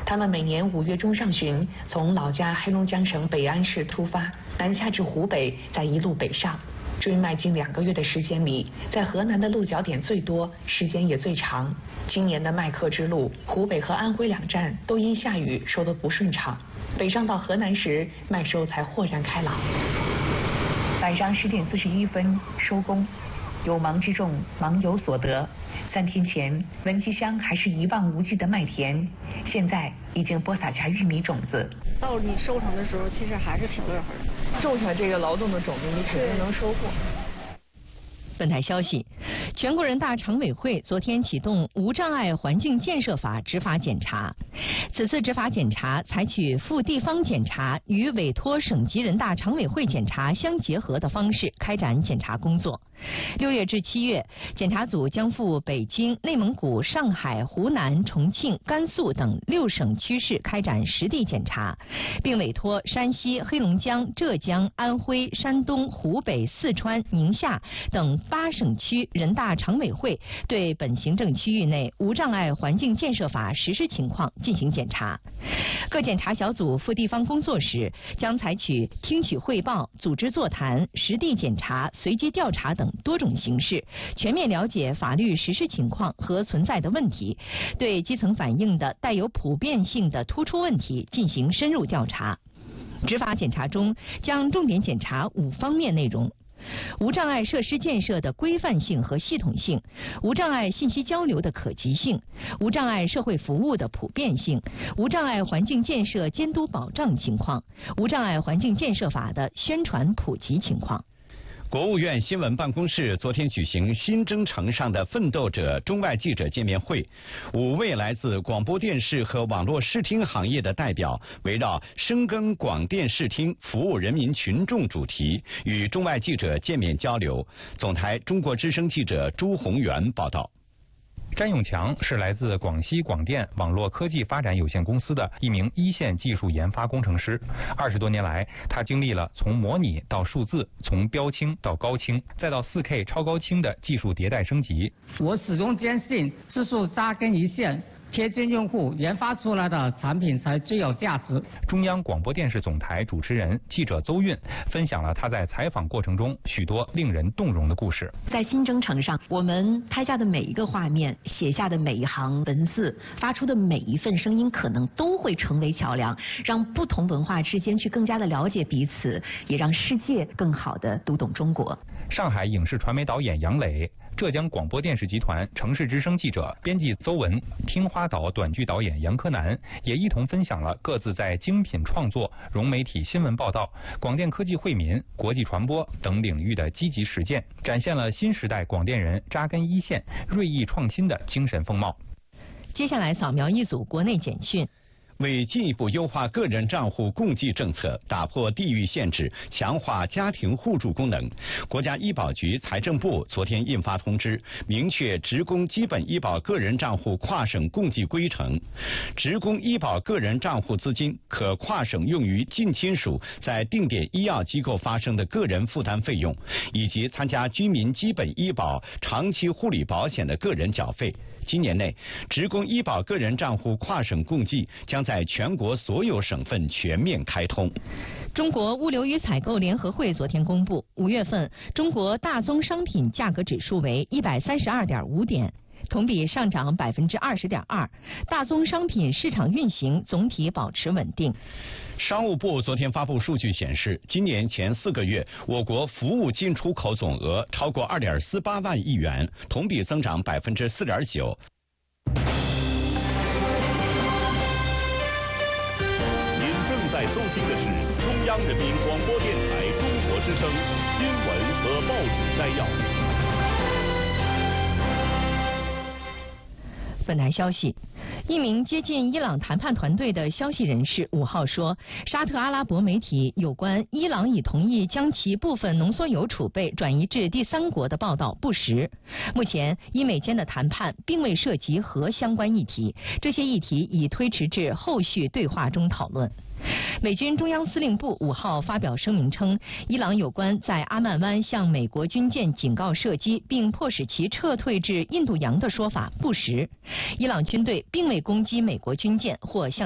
他们每年5月中上旬从老家黑龙江省北安市出发，南下至湖北，再一路北上。追麦近2个月的时间里，在河南的落脚点最多，时间也最长。今年的麦客之路，湖北和安徽2站都因下雨收得不顺畅。北上到河南时，麦收才豁然开朗。晚上10点41分收工。有忙之众，忙有所得。3天前，文集乡还是一望无际的麦田，现在已经播撒下玉米种子。 到你收成的时候，其实还是挺乐呵的。 种下这个劳动的种子，你肯定能收获。 本台消息，全国人大常委会昨天启动无障碍环境建设法执法检查。此次执法检查采取赴地方检查与委托省级人大常委会检查相结合的方式开展检查工作。6月至7月，检查组将赴北京、内蒙古、上海、湖南、重庆、甘肃等6省区市开展实地检查，并委托山西、黑龙江、浙江、安徽、山东、湖北、四川、宁夏等8省区人大常委会对本行政区域内无障碍环境建设法实施情况进行检查。各检查小组赴地方工作时，将采取听取汇报、组织座谈、实地检查、随机调查等多种形式，全面了解法律实施情况和存在的问题，对基层反映的带有普遍性的突出问题进行深入调查。执法检查中将重点检查5方面内容：无障碍设施建设的规范性和系统性，无障碍信息交流的可及性，无障碍社会服务的普遍性，无障碍环境建设监督保障情况，无障碍环境建设法的宣传普及情况。 国务院新闻办公室昨天举行新征程上的奋斗者中外记者见面会，5位来自广播电视和网络视听行业的代表围绕深耕广电视听服务人民群众主题与中外记者见面交流。总台中国之声记者朱宏元报道。 詹永强是来自广西广电网络科技发展有限公司的一名一线技术研发工程师。20多年来，他经历了从模拟到数字，从标清到高清，再到4K 超高清的技术迭代升级。 我始终坚信，技术扎根一线，贴近用户，研发出来的产品才最有价值。 中央广播电视总台主持人、记者邹韵分享了他在采访过程中许多令人动容的故事。 在新征程上，我们拍下的每一个画面、写下的每一行文字、发出的每一份声音，可能都会成为桥梁，让不同文化之间去更加的了解彼此，也让世界更好的读懂中国。 上海影视传媒导演杨磊，浙江广播电视集团城市之声记者、编辑邹文，听花岛短剧导演杨柯南也一同分享了各自在精品创作、融媒体新闻报道、广电科技惠民、国际传播等领域的积极实践，展现了新时代广电人扎根一线、锐意创新的精神风貌。 接下来扫描一组国内简讯。 为进一步优化个人账户共计政策，打破地域限制，强化家庭互助功能，国家医保局、财政部昨天印发通知，明确职工基本医保个人账户跨省共计规程。职工医保个人账户资金可跨省用于近亲属在定点医药机构发生的个人负担费用，以及参加居民基本医保长期护理保险的个人缴费。今年内，职工医保个人账户跨省共计将在全国所有省份全面开通。 中国物流与采购联合会昨天公布，5月份中国大宗商品价格指数为132.5点，同比上涨20.2%，大宗商品市场运行总体保持稳定。 商务部昨天发布数据显示，今年前4个月，我国服务进出口总额超过2.48万亿元，同比增长4.9%。 您正在收听的是中央人民广播电台中国之声新闻和报纸摘要。 本台消息，一名接近伊朗谈判团队的消息人士5号说，沙特阿拉伯媒体有关伊朗已同意将其部分浓缩铀储备转移至第三国的报道不实。目前，伊美间的谈判并未涉及核相关议题，这些议题已推迟至后续对话中讨论。美军中央司令部5号发表声明称，伊朗有关在阿曼湾向美国军舰警告射击并迫使其撤退至印度洋的说法不实。伊朗军队并未攻击美国军舰或向